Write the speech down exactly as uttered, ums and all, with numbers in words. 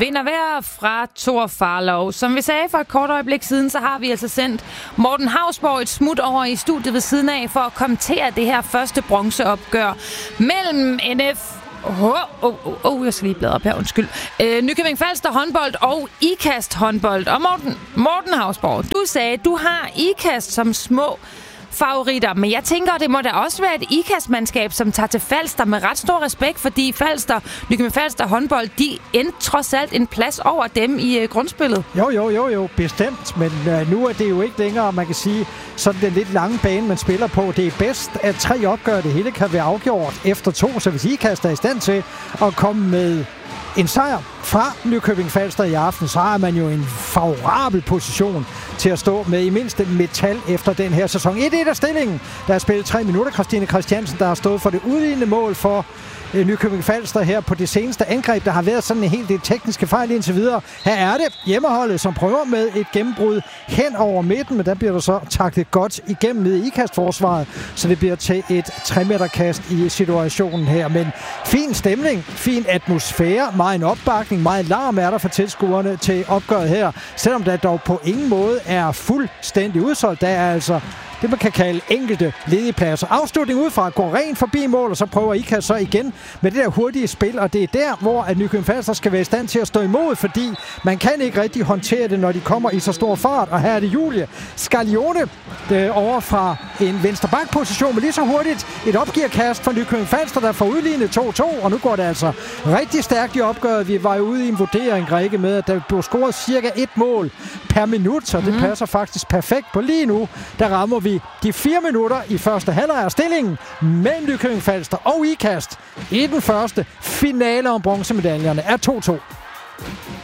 Vinder hver fra Thor Farlov. Som vi sagde for et kort øjeblik siden, så har vi altså sendt Morten Hausborg et smut over i studiet ved siden af for at kommentere det her første bronzeopgør mellem N F... Åh, oh, oh, oh, oh, jeg skal lige bladre op her, undskyld. Øh, Nykøbing Falster håndbold og IKAST håndbold. Og Morten, Morten Hausborg, du sagde, du har IKAST som små favoritter, men jeg tænker, det må da også være et IKAST-mandskab, som tager til Falster med ret stor respekt, fordi Falster, Nykøbing Falster håndbold, de endte trods alt en plads over dem i uh, grundspillet. Jo, jo, jo, jo, bestemt, men uh, nu er det jo ikke længere, man kan sige, sådan den lidt lange bane, man spiller på. Det er bedst, at tre opgør, det hele kan være afgjort efter to, så hvis IKAST er i stand til at komme med en sejr fra Nykøbing Falster i aften, så har man jo en favorabel position til at stå med i mindste metal efter den her sæson. et et af stillingen. Der er spillet tre minutter. Christine Christiansen, der har stået for det udlignende mål for øh, Nykøbing Falster her på det seneste angreb. Der har været sådan en hel del tekniske fejl indtil videre. Her er det hjemmeholdet, som prøver med et gennembrud hen over midten, men der bliver der så taklet godt igennem med IKAST-forsvaret, så det bliver til et tre-meter-kast i situationen her. Men fin stemning, fin atmosfære, meget en opbakning, meget larm er der for tilskuerne til opgøret her, selvom der dog på ingen måde er fuldstændig udsolgt. Der er altså det, man kan kalde enkelte ledige pladser. Afslutning udefra går rent forbi mål, og så prøver IKAST så igen med det der hurtige spil, og det er der, hvor at Nykøbing Falster skal være i stand til at stå imod, fordi man kan ikke rigtig håndtere det, når de kommer i så stor fart, og her er det Julie Scaglione øh, over fra en venstre bakposition, men lige så hurtigt et opgearkast fra Nykøbing Falster, der får udlignet to to, og nu går det altså rigtig stærkt i opgøret. Vi var jo ude i en vurdering, Rikke, med, at der blev scoret cirka et mål per minut, så det mm. passer faktisk perfekt på lige nu. Der rammer vi de fire minutter i første halvleg af stillingen mellem Nykøbing Falster og IKAST i den første finale om bronzemedaljerne er to to.